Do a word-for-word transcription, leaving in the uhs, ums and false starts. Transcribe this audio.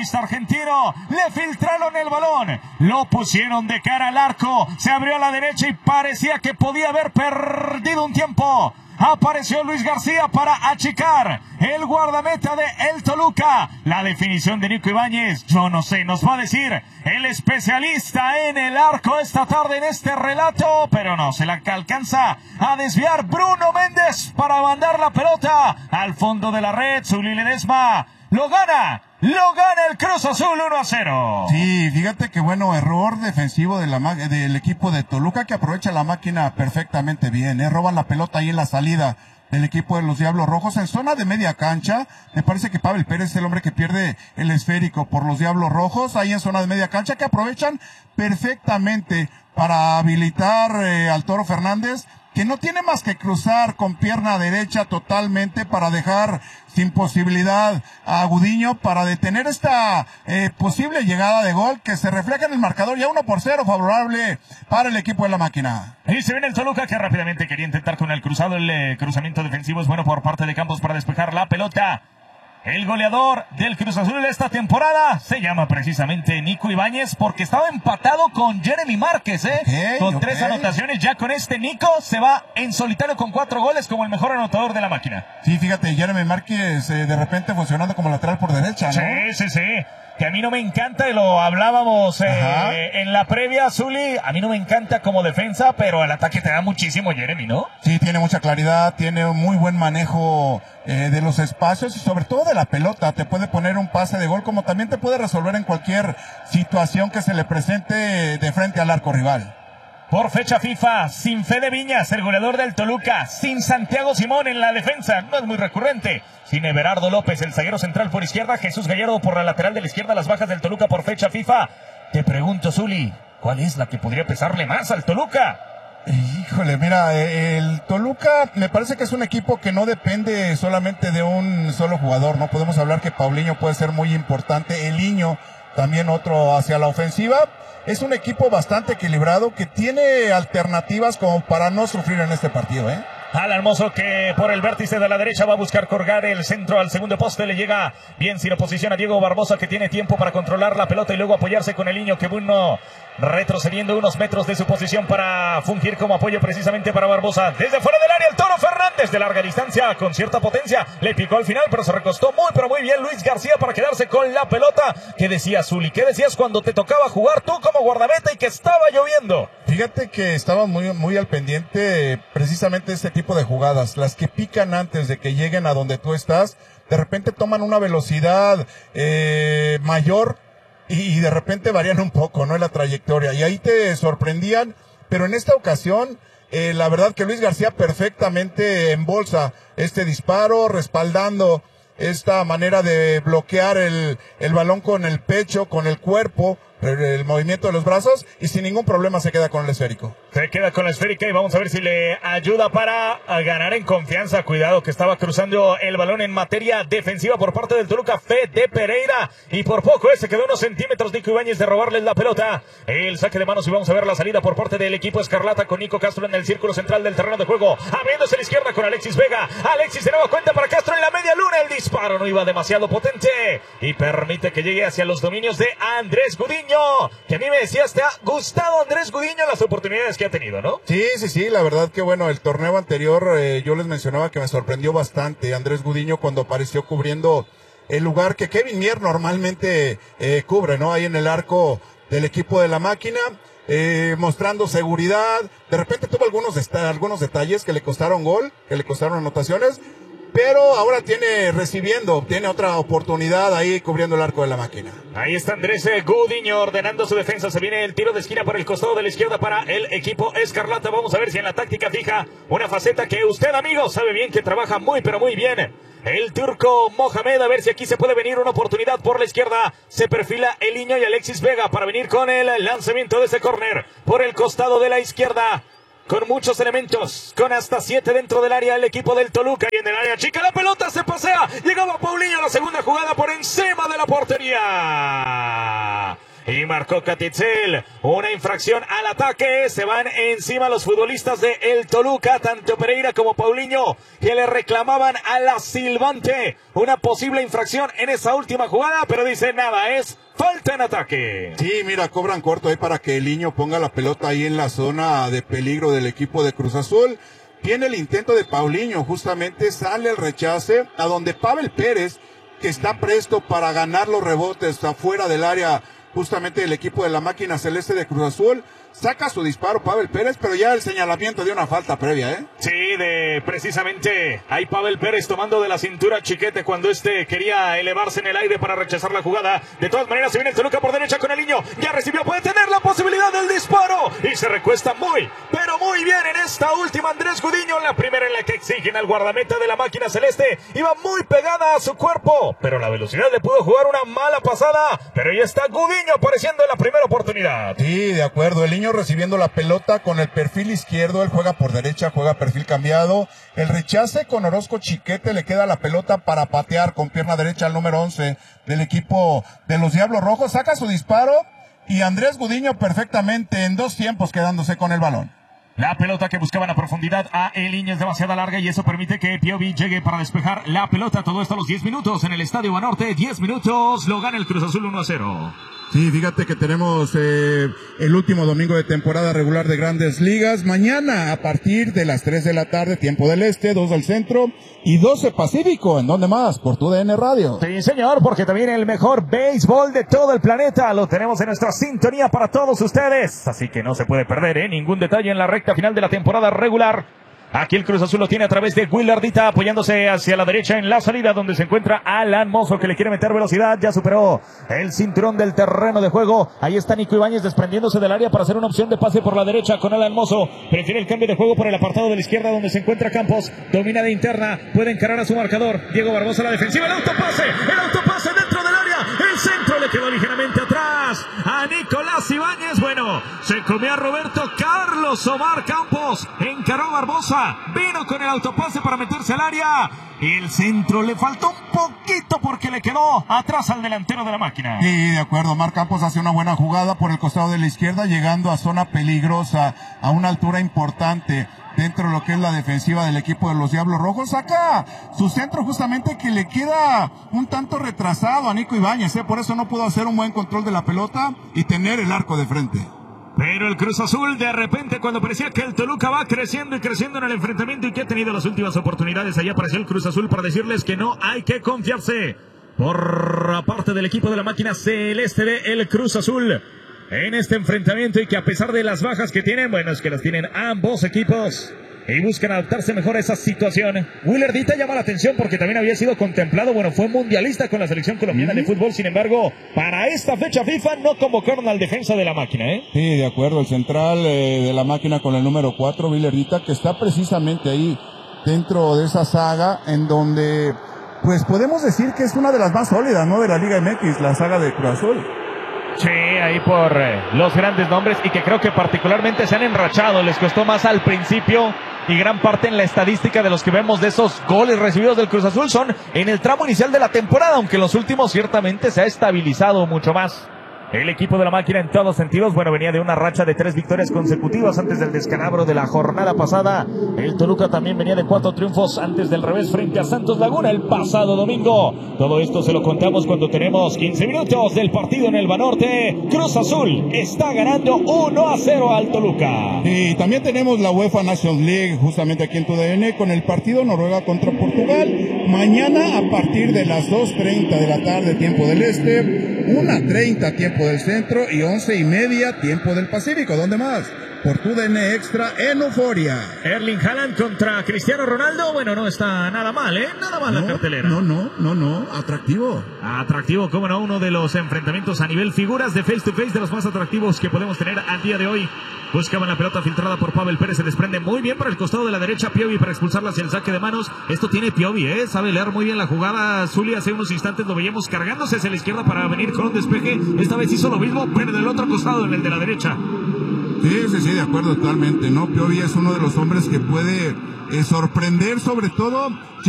futbolista argentino. Le filtraron el balón, lo pusieron de cara al arco, se abrió a la derecha y parecía que podía haber perdido un tiempo. Apareció Luis García para achicar el guardameta de el Toluca. La definición de Nico Ibáñez, yo no sé, nos va a decir el especialista en el arco esta tarde en este relato, pero no, se la alcanza a desviar Bruno Méndez para mandar la pelota al fondo de la red. Zuli Ledesma lo gana. Lo gana el Cruz Azul uno a cero. Sí, fíjate que bueno, error defensivo de la, del equipo de Toluca, que aprovecha la máquina perfectamente bien, ¿eh? Roban la pelota ahí en la salida del equipo de los Diablos Rojos en zona de media cancha. Me parece que Pavel Pérez es el hombre que pierde el esférico por los Diablos Rojos, ahí en zona de media cancha, que aprovechan perfectamente para habilitar eh, al Toro Fernández, que no tiene más que cruzar con pierna derecha totalmente para dejar sin posibilidad a Gudiño para detener esta eh, posible llegada de gol que se refleja en el marcador ya uno por cero favorable para el equipo de la máquina. Y se viene el Toluca, que rápidamente quería intentar con el cruzado. El eh, cruzamiento defensivo es bueno por parte de Campos para despejar la pelota. El goleador del Cruz Azul de esta temporada se llama precisamente Nico Ibáñez, porque estaba empatado con Jeremy Márquez, ¿eh? Okay, con okay. tres anotaciones. Ya con este Nico se va en solitario con cuatro goles como el mejor anotador de la máquina. Sí, fíjate, Jeremy Márquez eh, de repente funcionando como lateral por derecha, ¿no? Sí, sí, sí. Que a mí no me encanta, y lo hablábamos eh, en la previa, Zuli. A mí no me encanta como defensa, pero el ataque te da muchísimo Jeremy, ¿no? Sí, tiene mucha claridad, tiene un muy buen manejo eh, de los espacios y sobre todo de la pelota. Te puede poner un pase de gol, como también te puede resolver en cualquier situación que se le presente de frente al arco rival. Por fecha FIFA, sin Fede Viñas, el goleador del Toluca, sin Santiago Simón en la defensa, no es muy recurrente, sin Everardo López, el zaguero central por izquierda, Jesús Gallardo por la lateral de la izquierda, las bajas del Toluca por fecha FIFA. Te pregunto, Zuli, ¿cuál es la que podría pesarle más al Toluca? Híjole, mira, el Toluca me parece que es un equipo que no depende solamente de un solo jugador, ¿no? Podemos hablar que Paulinho puede ser muy importante, Eliño también otro hacia la ofensiva. Es un equipo bastante equilibrado que tiene alternativas como para no sufrir en este partido, ¿eh? Alan Mozo, que por el vértice de la derecha va a buscar colgar el centro al segundo poste. Le llega bien sin oposición a Diego Barbosa, que tiene tiempo para controlar la pelota y luego apoyarse con el niño, que bueno, retrocediendo unos metros de su posición para fungir como apoyo precisamente para Barbosa. Desde fuera del área el Toro Fernández de larga distancia con cierta potencia. Le picó al final, pero se recostó muy pero muy bien Luis García para quedarse con la pelota. ¿Qué decías, Zuli? ¿Qué decías cuando te tocaba jugar tú como guardameta y que estaba lloviendo? Fíjate que estaba muy, muy al pendiente precisamente de este tipo de jugadas, las que pican antes de que lleguen a donde tú estás, de repente toman una velocidad eh, mayor y, y de repente varían un poco, ¿no? En la trayectoria, y ahí te sorprendían, pero en esta ocasión eh, la verdad que Luis García perfectamente embolsa este disparo, respaldando esta manera de bloquear el, el balón con el pecho, con el cuerpo, el, el movimiento de los brazos, y sin ningún problema se queda con el esférico. Se queda con la esférica y vamos a ver si le ayuda para ganar en confianza. Cuidado que estaba cruzando el balón en materia defensiva por parte del Toluca, Fede Pereira, y por poco ese quedó unos centímetros Nico Ibáñez de robarles la pelota. El saque de manos y vamos a ver la salida por parte del equipo escarlata con Nico Castro en el círculo central del terreno de juego, abriéndose a la izquierda con Alexis Vega. Alexis de nueva cuenta para Castro en la media luna. El disparo no iba demasiado potente y permite que llegue hacia los dominios de Andrés Gudiño, que a mí me decías, te ha gustado Andrés Gudiño las oportunidades que ha tenido, ¿no? Sí, sí, sí, la verdad que bueno, el torneo anterior eh, yo les mencionaba que me sorprendió bastante Andrés Gudiño cuando apareció cubriendo el lugar que Kevin Mier normalmente eh, cubre, ¿no? Ahí en el arco del equipo de la máquina, eh, mostrando seguridad. De repente tuvo algunos, algunos detalles que le costaron gol, que le costaron anotaciones, pero ahora tiene recibiendo, tiene otra oportunidad ahí cubriendo el arco de la máquina. Ahí está Andrés Gudiño ordenando su defensa. Se viene el tiro de esquina por el costado de la izquierda para el equipo escarlata. Vamos a ver si en la táctica fija una faceta que usted, amigo, sabe bien que trabaja muy pero muy bien. El turco Mohamed, a ver si aquí se puede venir una oportunidad por la izquierda. Se perfila Eliño y Alexis Vega para venir con el lanzamiento de ese córner por el costado de la izquierda. Con muchos elementos, con hasta siete dentro del área el equipo del Toluca, y en el área chica la pelota se pasea, llegaba Paulinho a la segunda jugada por encima de la portería. Y Y marcó Catitzel. Una infracción al ataque. Se van encima los futbolistas de el Toluca, tanto Pereira como Paulinho, que le reclamaban a la silbante una posible infracción en esa última jugada, pero dice nada, es falta en ataque. Sí, mira, cobran corto ahí para que el niño ponga la pelota ahí en la zona de peligro del equipo de Cruz Azul. Tiene el intento de Paulinho, justamente sale el rechace, a donde Pavel Pérez, que está presto para ganar los rebotes afuera del área, justamente del equipo de la máquina celeste de Cruz Azul, saca su disparo Pavel Pérez, pero ya el señalamiento de una falta previa, ¿eh? Sí, de precisamente ahí Pavel Pérez tomando de la cintura a Chiquete cuando este quería elevarse en el aire para rechazar la jugada. De todas maneras se viene el Toluca por derecha con el niño, ya recibió, puede tener la posibilidad del disparo y se recuesta muy, pero muy bien en esta última Andrés Gudiño, la primera en la que exigen al guardameta de la máquina celeste, iba muy pegada a su cuerpo, pero la velocidad le pudo jugar una mala pasada, pero ahí está Gudiño apareciendo en la primera oportunidad. Sí, de acuerdo, el niño recibiendo la pelota con el perfil izquierdo, él juega por derecha, juega perfil cambiado, el rechace con Orozco Chiquete, le queda la pelota para patear con pierna derecha al número once del equipo de los Diablos Rojos, saca su disparo y Andrés Gudiño perfectamente en dos tiempos quedándose con el balón. La pelota que buscaban a profundidad a Eliño es demasiado larga y eso permite que Piovi llegue para despejar la pelota. Todo esto a los diez minutos en el Estadio Banorte. diez minutos, lo gana el Cruz Azul uno a cero. Sí, fíjate que tenemos eh, el último domingo de temporada regular de Grandes Ligas. Mañana a partir de las tres de la tarde, tiempo del este, dos del centro y doce Pacífico. ¿En dónde más? Por tu D N Radio. Sí, señor, porque también el mejor béisbol de todo el planeta lo tenemos en nuestra sintonía para todos ustedes. Así que no se puede perder ¿eh? ningún detalle en la recta final de la temporada regular. Aquí el Cruz Azul lo tiene a través de Willardita, apoyándose hacia la derecha en la salida, donde se encuentra Alan Mozo, que le quiere meter velocidad. Ya superó el cinturón del terreno de juego. Ahí está Nico Ibáñez desprendiéndose del área para hacer una opción de pase por la derecha con Alan Mozo. Prefiere el cambio de juego por el apartado de la izquierda, donde se encuentra Campos. Domina de interna, puede encarar a su marcador. Diego Barbosa a la defensiva, el autopase, el autopase dentro del área. El centro le quedó ligeramente atrás a Nicolás Ibáñez. Bueno, se comió a Roberto Carlos Omar Campos. Encaró Barbosa. Vino con el autopase para meterse al área. El centro le faltó un poquito porque le quedó atrás al delantero de la máquina. Sí, de acuerdo. Omar Campos hace una buena jugada por el costado de la izquierda, llegando a zona peligrosa, a una altura importante dentro de lo que es la defensiva del equipo de los Diablos Rojos. Saca su centro justamente que le queda un tanto retrasado a Nico Ibáñez, ¿eh? Por eso no pudo hacer un buen control de la pelota y tener el arco de frente. Pero el Cruz Azul, de repente, cuando parecía que el Toluca va creciendo y creciendo en el enfrentamiento y que ha tenido las últimas oportunidades, allá apareció el Cruz Azul para decirles que no hay que confiarse. Por parte del equipo de la máquina celeste de el Cruz Azul en este enfrentamiento, y que a pesar de las bajas que tienen, bueno, es que las tienen ambos equipos y buscan adaptarse mejor a esa situación. Willardita llama la atención porque también había sido contemplado, bueno, fue mundialista con la selección colombiana uh-huh. de fútbol, sin embargo, para esta fecha FIFA no convocaron al defensa de la máquina, ¿eh? Sí, de acuerdo, el central eh, de la máquina con el número cuatro, Willardita, que está precisamente ahí dentro de esa saga en donde, pues podemos decir que es una de las más sólidas, ¿no? De la Liga M X, la saga de Cruz Azul. Sí, ahí por eh, los grandes nombres y que creo que particularmente se han enrachado, les costó más al principio y gran parte en la estadística de los que vemos de esos goles recibidos del Cruz Azul son en el tramo inicial de la temporada, aunque en los últimos ciertamente se ha estabilizado mucho más. El equipo de la máquina en todos sentidos, bueno, venía de una racha de tres victorias consecutivas antes del descalabro de la jornada pasada. El Toluca también venía de cuatro triunfos antes del revés frente a Santos Laguna el pasado domingo. Todo esto se lo contamos cuando tenemos quince minutos del partido en el Banorte. Cruz Azul está ganando uno a cero al Toluca. Y también tenemos la UEFA Nations League justamente aquí en tu D N con el partido Noruega contra Portugal. Mañana a partir de las dos treinta de la tarde, tiempo del este, una treinta tiempo del centro y once y media tiempo del Pacífico. ¿Dónde más? Por tu D N Extra en Euforia. Erling Haaland contra Cristiano Ronaldo. Bueno, no está nada mal, ¿eh? Nada mal no, la cartelera. No, no, no, no. Atractivo. Atractivo, cómo no. Uno de los enfrentamientos a nivel figuras de face to face de los más atractivos que podemos tener al día de hoy. Buscaban la pelota filtrada por Pavel Pérez. Se desprende muy bien para el costado de la derecha Piovi para expulsarla hacia el saque de manos. Esto tiene Piovi, ¿eh? Sabe leer muy bien la jugada. Zuli hace unos instantes lo veíamos cargándose hacia la izquierda para venir con un despeje. Esta vez hizo lo mismo, pero del otro costado, en el de la derecha. Sí, sí, sí, de acuerdo totalmente, ¿no? Piovi es uno de los hombres que puede eh, sorprender, sobre todo